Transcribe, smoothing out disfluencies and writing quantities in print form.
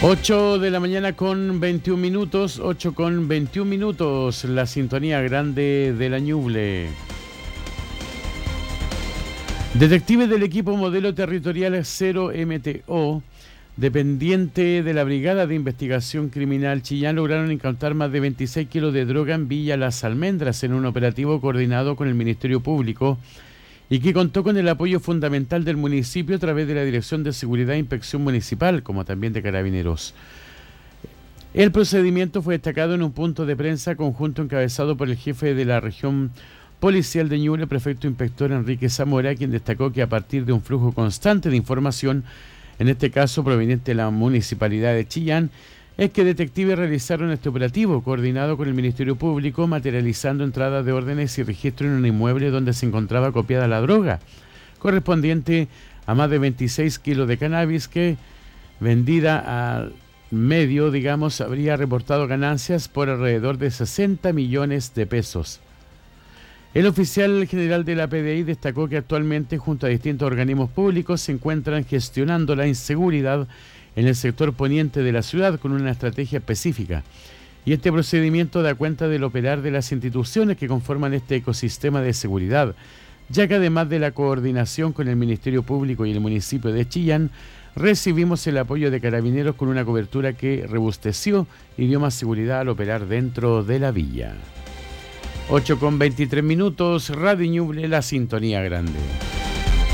8 de la mañana con 21 minutos, 8 con 21 minutos, la sintonía grande de la Ñuble. Detectives del equipo modelo territorial 0MTO, dependiente de la Brigada de Investigación Criminal Chillán, lograron incautar más de 26 kilos de droga en Villa Las Almendras en un operativo coordinado con el Ministerio Público y que contó con el apoyo fundamental del municipio a través de la Dirección de Seguridad e Inspección Municipal, como también de Carabineros. El procedimiento fue destacado en un punto de prensa conjunto encabezado por el jefe de la región policial de Ñuble, prefecto inspector Enrique Zamora, quien destacó que a partir de un flujo constante de información, en este caso proveniente de la Municipalidad de Chillán, es que detectives realizaron este operativo coordinado con el Ministerio Público, materializando entradas de órdenes y registro en un inmueble donde se encontraba copiada la droga, correspondiente a más de 26 kilos de cannabis que, vendida al medio, habría reportado ganancias por alrededor de 60 millones de pesos. El oficial general de la PDI destacó que actualmente, junto a distintos organismos públicos, se encuentran gestionando la inseguridad en el sector poniente de la ciudad con una estrategia específica. Y este procedimiento da cuenta del operar de las instituciones que conforman este ecosistema de seguridad, ya que además de la coordinación con el Ministerio Público y el municipio de Chillán, recibimos el apoyo de Carabineros con una cobertura que robusteció y dio más seguridad al operar dentro de la villa. 8 con 23 minutos, Radio Ñuble, la sintonía grande.